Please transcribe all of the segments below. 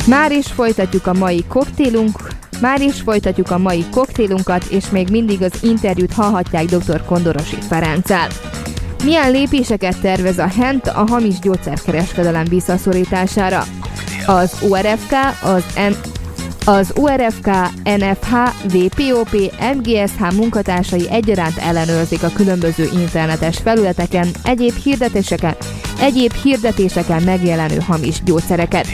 Már is folytatjuk a mai koktélunkat, és még mindig az interjút hallhatják dr. Kondorossy Ferenccel. Milyen lépéseket tervez a HENT a hamis gyógyszerkereskedelem visszaszorítására? Az URFK, NFH, VPOP, MGSH munkatársai egyaránt ellenőrzik a különböző internetes felületeken egyéb hirdetéseken megjelenő hamis gyógyszereket.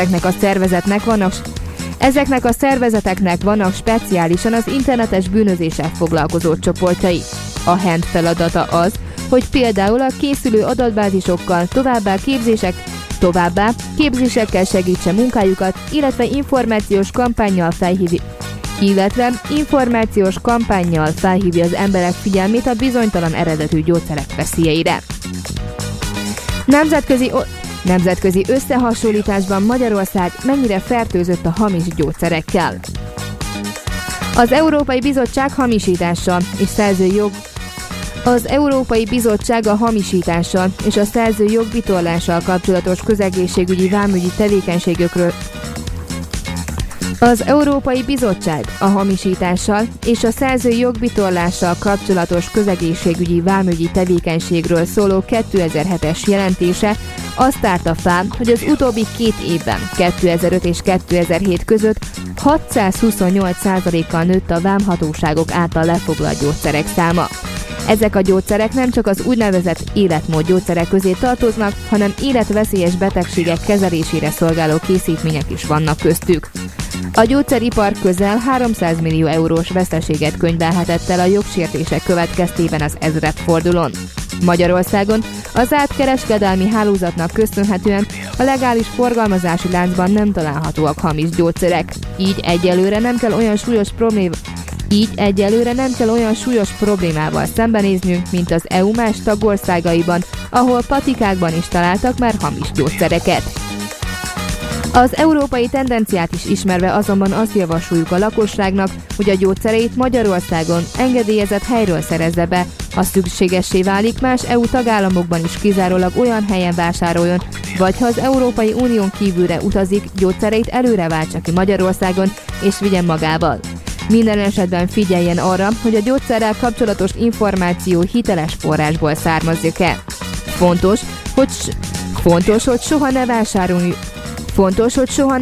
Ezeknek a szervezeteknek vannak speciálisan az internetes bűnözéssel foglalkozó csoportjai. A HENT feladata az, hogy például a készülő adatbázisokkal továbbá képzésekkel segítse munkájukat, illetve információs kampánnyal felhívja az emberek figyelmét a bizonytalan eredetű gyógyszerek veszélyeire. Nemzetközi összehasonlításban Magyarország mennyire fertőzött a hamis gyógyszerekkel? Az Európai Bizottság a hamisítással és a szerző jogvitorlással kapcsolatos közegészségügyi vámügyi tevékenységekről szóló 2007-es jelentése azt tárta fel, hogy az utóbbi 2 évben, 2005 és 2007 között 628%-kal nőtt a vámhatóságok által lefoglalt gyógyszerek száma. Ezek a gyógyszerek nem csak az úgynevezett életmód gyógyszerek közé tartoznak, hanem életveszélyes betegségek kezelésére szolgáló készítmények is vannak köztük. A gyógyszeripar közel 300 millió eurós veszteséget könyvelhetett el a jogsértések következtében az ezredfordulón. Magyarországon az átkereskedelmi hálózatnak köszönhetően a legális forgalmazási láncban nem találhatóak hamis gyógyszerek, így egyelőre nem kell olyan súlyos problémával szembenéznünk, mint az EU más tagországaiban, ahol patikákban is találtak már hamis gyógyszereket. Az európai tendenciát is ismerve azonban azt javasoljuk a lakosságnak, hogy a gyógyszereit Magyarországon engedélyezett helyről szerezze be, ha szükségessé válik, más EU tagállamokban is kizárólag olyan helyen vásároljon, vagy ha az Európai Unión kívülre utazik, gyógyszereit előre váltsa ki Magyarországon és vigyen magával. Minden esetben figyeljen arra, hogy a gyógyszerrel kapcsolatos információ hiteles forrásból származik-e. Fontos, hogy soha ne